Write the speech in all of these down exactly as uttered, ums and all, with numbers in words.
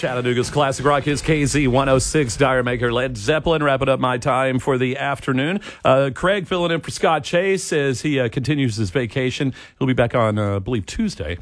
Chattanooga's Classic Rock is K Z one oh six, Dire Maker, Led Zeppelin. Wrapping up my time for the afternoon. Uh, Craig filling in for Scott Chase as he uh, continues his vacation. He'll be back on, uh, I believe, Tuesday.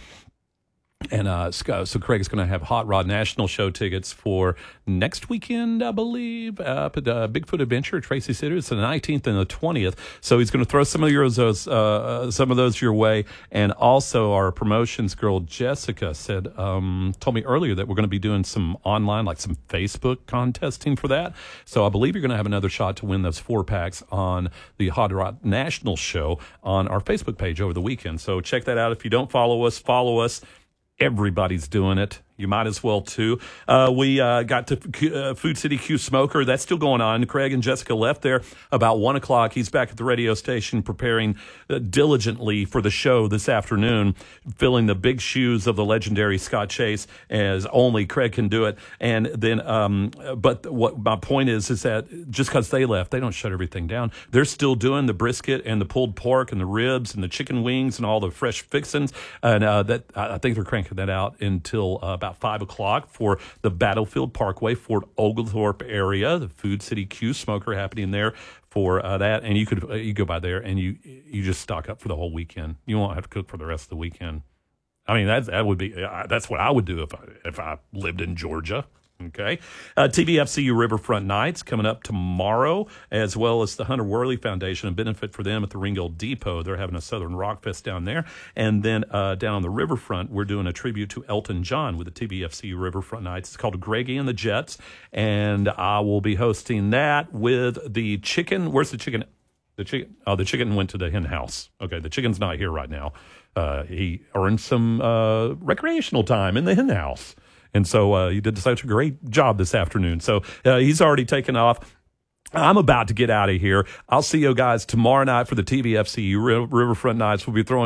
And uh, so Craig is going to have Hot Rod National Show tickets for next weekend, I believe, up at uh, Bigfoot Adventure, Tracy City. It's the nineteenth and the twentieth. So he's going to throw some of yours, those, uh, some of those your way. And also, our promotions girl Jessica said, um, told me earlier that we're going to be doing some online, like some Facebook contesting for that. So I believe you're going to have another shot to win those four packs on the Hot Rod National Show on our Facebook page over the weekend. So check that out. If you don't follow us, follow us. Everybody's doing it. You might as well, too. Uh, we uh, got to Q, uh, Food City Q Smoker. That's still going on. Craig and Jessica left there about one o'clock. He's back at the radio station preparing uh, diligently for the show this afternoon, filling the big shoes of the legendary Scott Chase as only Craig can do it. And then, um, but what my point is, is that just because they left, they don't shut everything down. They're still doing the brisket and the pulled pork and the ribs and the chicken wings and all the fresh fixins. And uh, that I think they're cranking that out until uh, about five o'clock for the Battlefield Parkway, Fort Oglethorpe area, the Food City Q Smoker happening there for uh, that. And you could uh, you go by there and you you just stock up for the whole weekend. You won't have to cook for the rest of the weekend. I mean, that that would be uh, that's what I would do if I if I lived in Georgia. Okay. Uh, T V F C U Riverfront Nights coming up tomorrow, as well as the Hunter Worley Foundation, a benefit for them at the Ringgold Depot. They're having a Southern Rock Fest down there. And then uh, down on the riverfront, we're doing a tribute to Elton John with the T V F C U Riverfront Nights. It's called Greggy and the Jets. And I will be hosting that with the chicken. Where's the chicken? The chicken. Oh, the chicken went to the hen house. Okay. The chicken's not here right now. Uh, he earned some uh, recreational time in the hen house. And so uh, you did such a great job this afternoon. So uh, he's already taken off. I'm about to get out of here. I'll see you guys tomorrow night for the T V F C U Riverfront Nights. We'll be throwing